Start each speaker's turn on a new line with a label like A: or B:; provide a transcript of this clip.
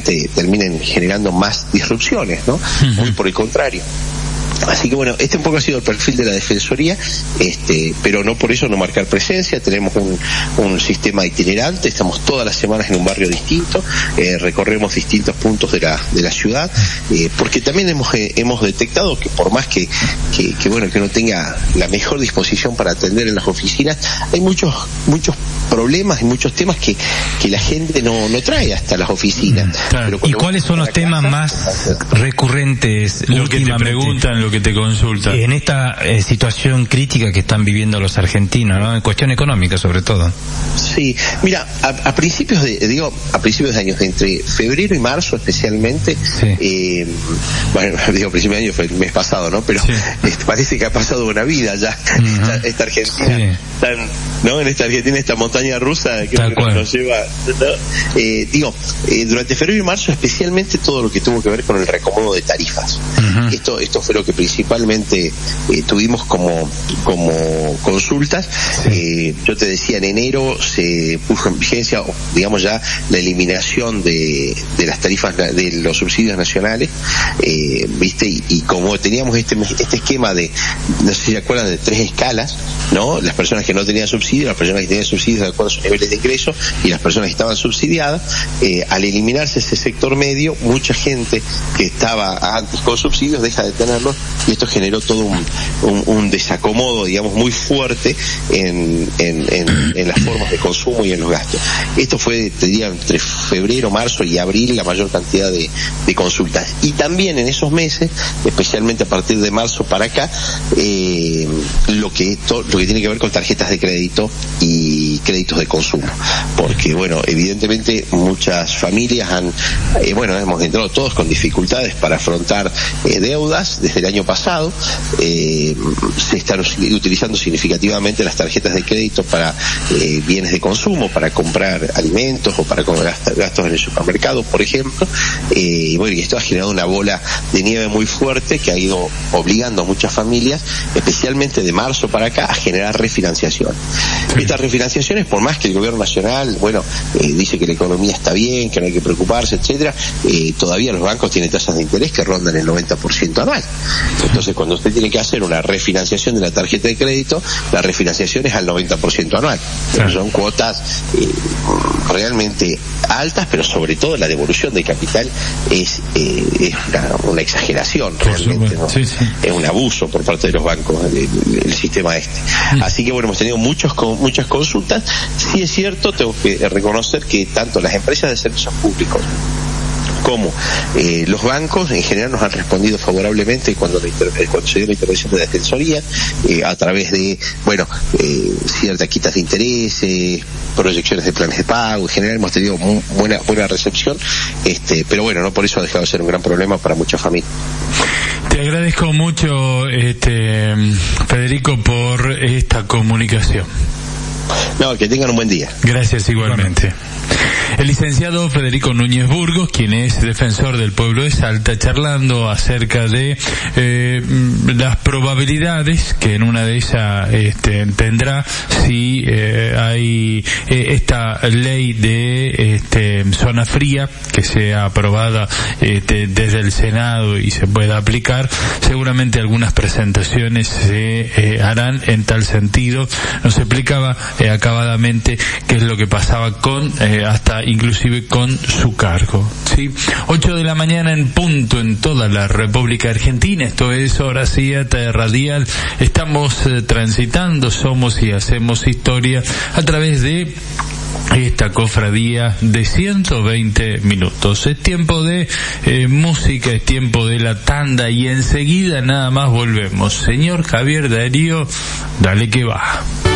A: terminen generando más disrupciones, ¿no? Muy por el contrario. Así que bueno, un poco ha sido el perfil de la Defensoría, pero no por eso no marcar presencia. Tenemos un sistema itinerante, estamos todas las semanas en un barrio distinto, recorremos distintos puntos de la ciudad, porque también hemos detectado que por más que uno tenga la mejor disposición para atender en las oficinas, hay muchos problemas y muchos temas que la gente no trae hasta las oficinas.
B: Claro. ¿Y cuáles son los temas más recurrentes?
C: Lo que te preguntan, lo que te consultan.
B: En esta situación crítica que están viviendo los argentinos, ¿no? En cuestión económica, sobre todo.
A: Sí, mira, a principios de años, entre febrero y marzo especialmente,
B: sí.
A: Principios de año fue el mes pasado, ¿no? Pero sí. Parece que ha pasado una vida ya. Esta Argentina, sí. En esta Argentina, esta montaña rusa que nos lleva, ¿no? Durante febrero y marzo especialmente todo lo que tuvo que ver con el reacomodo de tarifas. Esto fue lo que principalmente tuvimos como consultas. Sí. Yo te decía, en enero se puso en vigencia, digamos, ya la eliminación de las tarifas de los subsidios nacionales, ¿viste? Y como teníamos este esquema de, no sé si se acuerdan, de 3 escalas, ¿no? Las personas que no tenían subsidio, las personas que tenían subsidios de acuerdo a sus niveles de ingreso y las personas que estaban subsidiadas, al eliminarse ese sector medio, mucha gente que estaba antes con subsidios deja de tenerlos, y esto generó todo un desacomodo, digamos, muy fuerte en las formas de consumo y en los gastos. Esto fue, te diría, entre febrero, marzo y abril la mayor cantidad de consultas. Y también en esos meses, especialmente a partir de marzo para acá, lo que tiene que ver con tarjetas de crédito y créditos de consumo. Porque, evidentemente muchas familias hemos entrado todos con dificultades para afrontar deudas desde el año pasado. Se están utilizando significativamente las tarjetas de crédito para bienes de consumo, para comprar alimentos o para gastos en el supermercado, por ejemplo. Y esto ha generado una bola de nieve muy fuerte que ha ido obligando a muchas familias, especialmente de marzo para acá, a generar refinanciación. Sí. Estas refinanciaciones, por más que el gobierno nacional, dice que la economía está bien, que no hay que preocuparse, etcétera, todavía los bancos tienen tasas de interés que rondan el 90% anual. Entonces, cuando usted tiene que hacer una refinanciación de la tarjeta de crédito, la refinanciación es al 90% anual. Entonces, son cuotas realmente altas, pero sobre todo la devolución de capital es una exageración, realmente, ¿no?
C: Sí, sí.
A: Es un abuso por parte de los bancos, el sistema este. Así que hemos tenido muchas consultas. Sí es cierto, tengo que reconocer que tanto las empresas de servicios públicos como los bancos en general nos han respondido favorablemente cuando se dio la intervención de la Defensoría, a través de ciertas quitas de intereses, proyecciones de planes de pago. En general hemos tenido buena recepción, pero no por eso ha dejado de ser un gran problema para muchas familias.
C: Te agradezco mucho, Federico, por esta comunicación.
A: No, que tengan un buen día.
C: Gracias, igualmente. El licenciado Federico Núñez Burgos, quien es defensor del pueblo de Salta, charlando acerca de las probabilidades que en una de ellas tendrá si hay esta ley de zona fría que sea aprobada desde el Senado y se pueda aplicar. Seguramente algunas presentaciones se harán en tal sentido. Nos explicaba acabadamente qué es lo que pasaba con hasta inclusive con su cargo. ¿Sí? 8 de la mañana en punto en toda la República Argentina. Esto es Hora Siete Radial. Estamos transitando, somos y hacemos historia a través de esta cofradía de 120 minutos. Es tiempo de música, es tiempo de la tanda y enseguida nada más volvemos. Señor Javier Darío, dale que va.